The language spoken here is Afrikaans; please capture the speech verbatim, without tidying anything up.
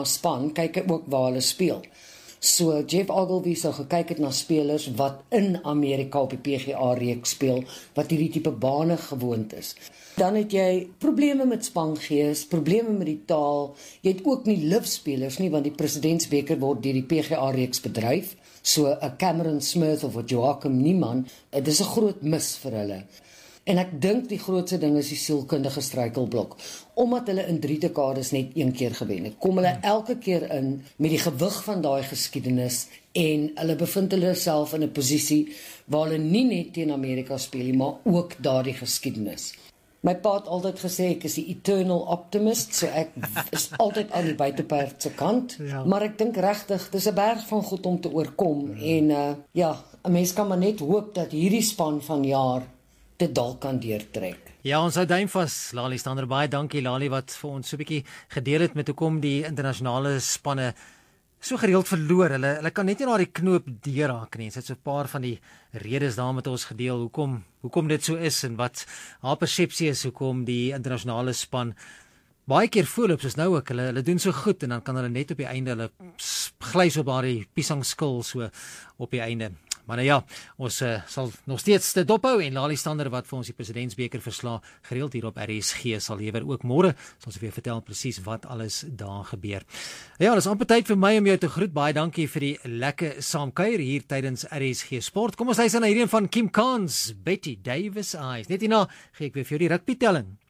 span, kyk hy ook waar hulle speel. So Jeff Ogilvy sou gekyk het na spelers wat in Amerika op die P G A-reeks speel, wat hierdie tipe bane gewoond is. Dan het jy probleme met spangees, probleme met die taal, jy het ook nie livspelers nie, want die presidentsbeker word deur die P G A-reeks bedryf, so 'n Cameron Smith of 'n Joachim Niemann, dit is 'n groot mis vir hulle. En ek dink die grootste ding is die sielkundige struikelblok, omdat hulle in drie dekades net een keer gewen het. Kom hulle elke keer in met die gewig van daai geskiedenis en hulle bevind hulle self in 'n posisie waar hulle nie net teen Amerika speel nie, maar ook daardie geskiedenis. My pa het altyd gesê ek is die eternal optimist, so ek is altyd aan die buiteperd se kant, ja. Maar ek dink regtig, dis 'n berg van goed om te oorkom, ja. En uh, ja, 'n mens kan maar net hoop dat hierdie span van jaar dit dalk kan deurtrek. Ja, ons hou duim vas, Lali Stander, baie dankie Lali wat vir ons so 'n bietjie gedeel het met hoekom die internasionale spanne so gereeld verloor. Hulle hulle kan net nie na die knoop deurraak nie. Sy het so 'n paar van die redes daar met ons gedeel hoekom hoekom dit so is en wat haar persepsie is hoekom die internasionale span baie keer voorloop soos nou ook. Hulle hulle doen so goed en dan kan hulle net op die einde hulle glys op daardie piesangskil so op die einde. Maar nou ja, ons uh, sal nog steeds dit dophou en Lali Stander wat vir ons die presidentsbeker versla gereeld hier op R S G sal lewer ook môre. Sal ons weer vertel presies wat alles daar gebeur. Ja, dis amper tyd vir my om jou te groet. Baie dankie vir die lekker saamkuier hier tydens R S G Sport. Kom ons luister na hierdie van Kim Carnes, Betty Davis Eyes. Net hierna gee ek weer vir jou die rugby telling.